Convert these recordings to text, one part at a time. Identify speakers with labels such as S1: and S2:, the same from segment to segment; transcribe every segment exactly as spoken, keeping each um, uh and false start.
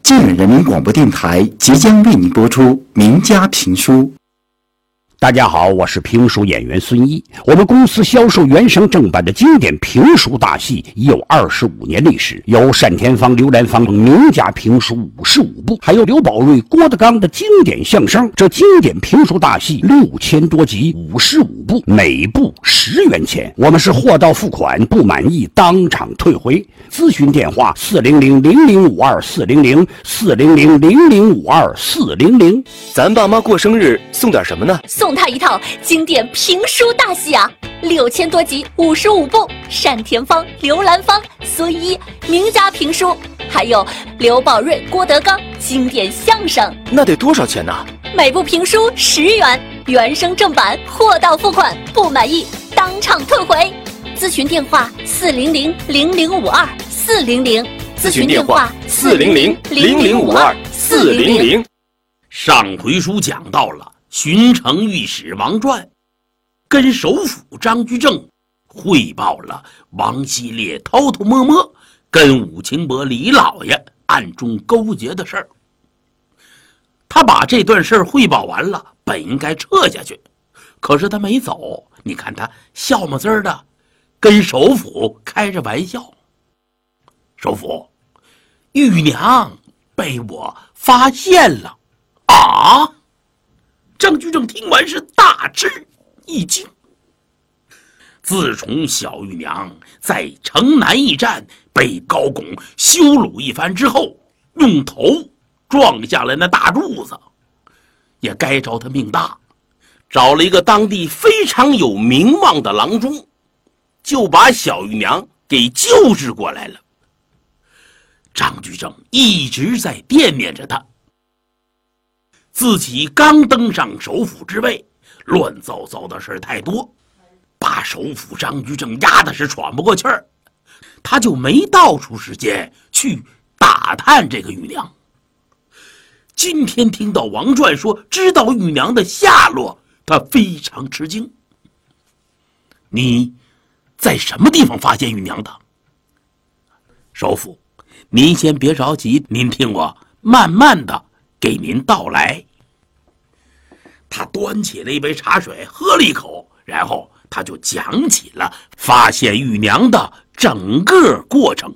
S1: 镇远人民广播电台即将为你播出名家评书。
S2: 大家好，我是评书演员孙一。我们公司销售原声正版的经典评书大戏已有二十五年历史，有单田芳、刘兰芳名家评书五十五部，还有刘宝瑞、郭德纲的经典相声。这经典评书大戏六千多集，五十五部，每部十元钱。我们是货到付款，不满意当场退回。咨询电话：四零零零零五二四零零四零零零零五二四零零。
S3: 咱爸妈过生日送点什么呢？
S4: 送他一套经典评书大戏啊，六千多集，五十五部，单田芳、刘兰芳、孙一名家评书，还有刘宝瑞、郭德纲经典相声。
S3: 那得多少钱呢？
S4: 每部评书十元，原声正版，货到付款，不满意当场退回。咨询电话：四零零零零五二四零零。
S3: 咨询电话：四零零零零五二四零零。
S5: 上回书讲到了巡城御史王传跟首辅张居正汇报了王希烈偷偷摸摸跟武清伯李老爷暗中勾结的事儿。他把这段事儿汇报完了，本应该撤下去，可是他没走。你看他笑么滋儿的跟首辅开着玩笑：首辅，玉娘被我发现了。啊！张居正听完是大吃一惊。自从小玉娘在城南驿站被高拱羞辱一番之后，用头撞下来那大柱子，也该着他命大，找了一个当地非常有名望的郎中，就把小玉娘给救治过来了。张居正一直在惦念着他。自己刚登上首辅之位，乱糟糟的事太多，把首辅张居正压的是喘不过气儿，他就没倒出时间去打探这个玉娘。今天听到王传说知道玉娘的下落，他非常吃惊。你在什么地方发现玉娘的？首辅，您先别着急，您听我慢慢的给您道来。他端起了一杯茶水，喝了一口，然后他就讲起了发现玉娘的整个过程。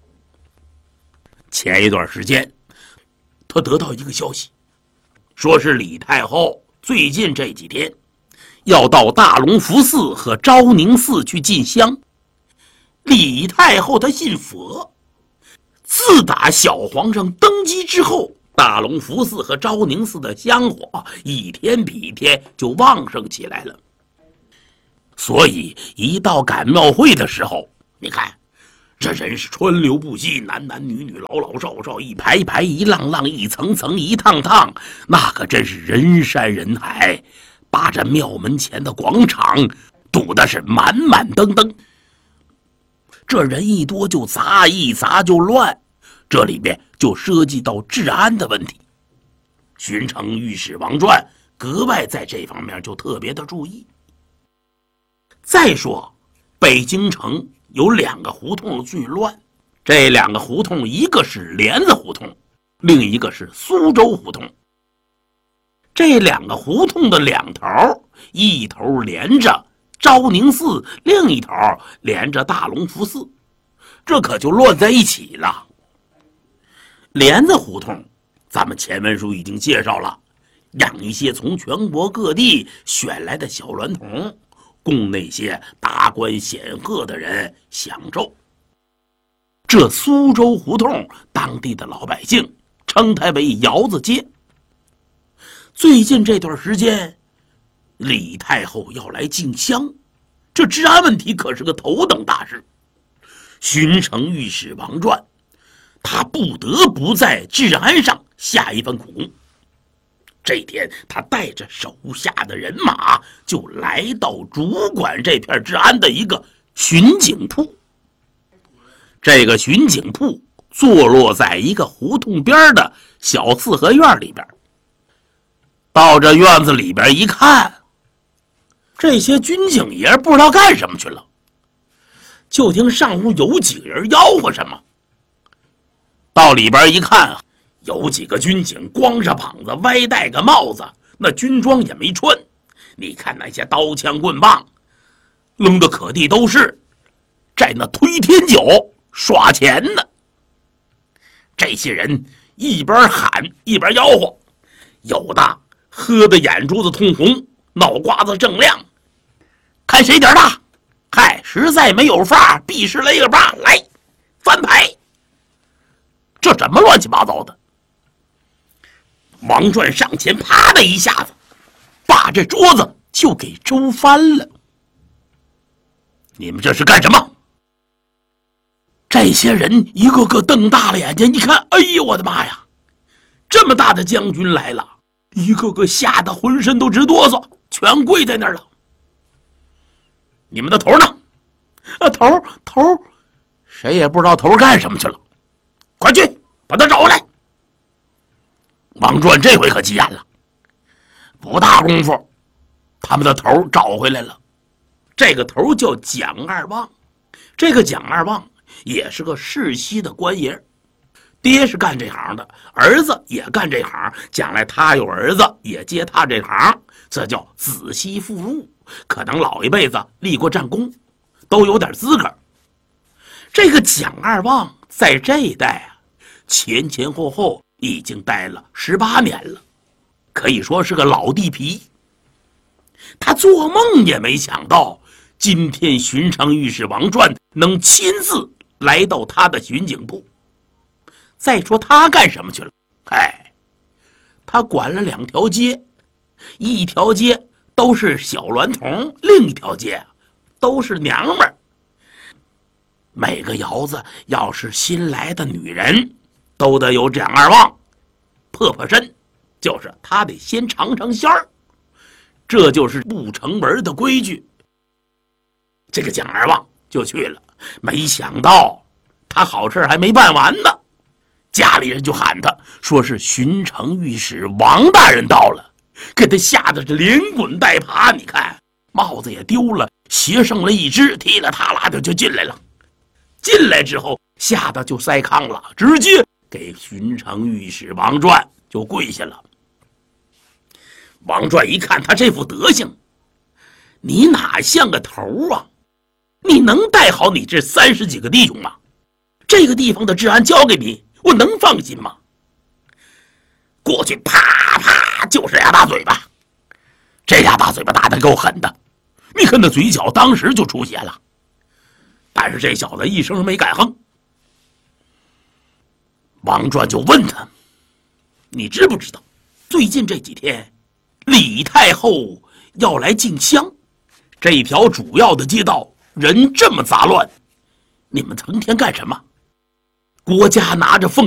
S5: 前一段时间，他得到一个消息，说是李太后最近这几天要到大隆福寺和昭宁寺去进香。李太后她信佛，自打小皇上登基之后，大隆福寺和昭宁寺的香火一天比一天就旺盛起来了。所以一到赶庙会的时候，你看这人是川流不息，男男女女，老老少少，一排一排，一浪浪，一层层，一趟趟，那可真是人山人海，把这庙门前的广场堵得是满满登登。这人一多就杂，一杂就乱，这里面就涉及到治安的问题。巡城御史王传格外在这方面就特别的注意。再说北京城有两个胡同最乱，这两个胡同一个是帘子胡同，另一个是苏州胡同。这两个胡同的两头，一头连着昭宁寺，另一头连着大隆福寺，这可就乱在一起了。帘子胡同咱们前文书已经介绍了，养一些从全国各地选来的小娈童，供那些达官显赫的人享受。这苏州胡同当地的老百姓称它为窑子街。最近这段时间，李太后要来进香，这治安问题可是个头等大事。巡城御史王传他不得不在治安上下一番苦功。这天他带着手下的人马就来到主管这片治安的一个巡警铺。这个巡警铺坐落在一个胡同边的小四合院里边。到这院子里边一看，这些军警爷不知道干什么去了，就听上屋有几个人吆喝什么。到里边一看， 有几个军警光着膀子，歪戴个帽子，那军装也没穿。你看那些刀枪棍棒扔的可地都是，在那推天脚刷钱呢。这些人一边喊一边吆喝，有的喝得眼珠子通红，脑瓜子正亮，看谁点大，嗨，实在没有法，必是来个八，来翻牌。这怎么乱七八糟的？王传上前，啪的一下子，把这桌子就给周翻了。你们这是干什么？这些人一个个瞪大了眼睛，一看，哎呦我的妈呀，这么大的将军来了，一个个吓得浑身都直哆嗦，全跪在那儿了。你们的头呢？啊，头头，谁也不知道头干什么去了，快去把他找回来。王传这回可急眼了，不大功夫，他们的头找回来了。这个头叫蒋二旺，这个蒋二旺也是个世袭的官爷，爹是干这行的，儿子也干这行，将来他有儿子也接他这行，这叫子息妇禄，可能老一辈子立过战功，都有点资格。这个蒋二旺在这一代啊，前前后后已经待了十八年了，可以说是个老地皮。他做梦也没想到，今天巡城御史王传能亲自来到他的巡警部。再说他干什么去了？哎，他管了两条街，一条街都是小娈童，另一条街都是娘们儿。每个窑子要是新来的女人，都得有蒋二旺破破身，就是他得先尝尝鲜儿，这就是不成文的规矩。这个蒋二旺就去了，没想到他好事还没办完呢，家里人就喊他，说是巡城御史王大人到了，给他吓得是连滚带爬。你看帽子也丢了，鞋剩了一只，踢了踏啦的就进来了。进来之后吓得就塞炕了，直接给巡城御史王传就跪下了。王传一看他这副德行，你哪像个头啊？你能带好你这三十几个弟兄吗？这个地方的治安交给你，我能放心吗？过去啪啪就是俩大嘴巴，这俩大嘴巴打得够狠的，你看那嘴角当时就出血了。但是这小子一声没敢哼。王传就问他，你知不知道最近这几天李太后要来进香，这条主要的街道人这么杂乱，你们成天干什么？国家拿着奉